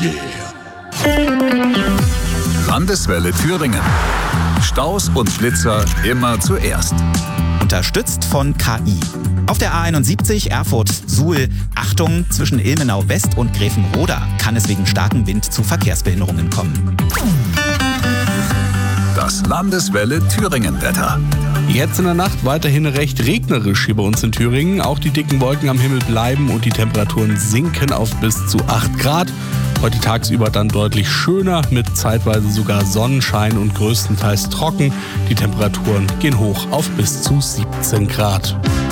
Landeswelle Thüringen. Staus und Blitzer immer zuerst. Unterstützt von KI. Auf der A71 Erfurt-Suhl, Achtung, zwischen Ilmenau West und Grevenroda kann es wegen starkem Wind zu Verkehrsbehinderungen kommen. Das Landeswelle Thüringen-Wetter. Jetzt in der Nacht weiterhin recht regnerisch hier bei uns in Thüringen. Auch die dicken Wolken am Himmel bleiben und die Temperaturen sinken auf bis zu 8 Grad. Heute tagsüber dann deutlich schöner mit zeitweise sogar Sonnenschein und größtenteils trocken. Die Temperaturen gehen hoch auf bis zu 17 Grad.